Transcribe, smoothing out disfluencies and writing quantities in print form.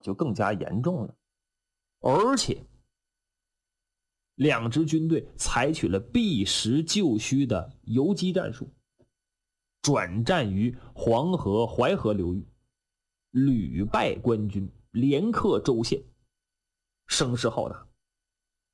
就更加严重了。而且两支军队采取了避实就虚的游击战术，转战于黄河、淮河流域，屡败官军，连克州县，声势浩大。